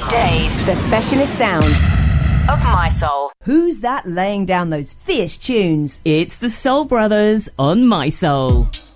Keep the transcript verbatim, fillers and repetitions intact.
Today's The Specialist Sound of My Soul. Who's that laying down those fierce tunes? It's the Soul Brothers on My Soul.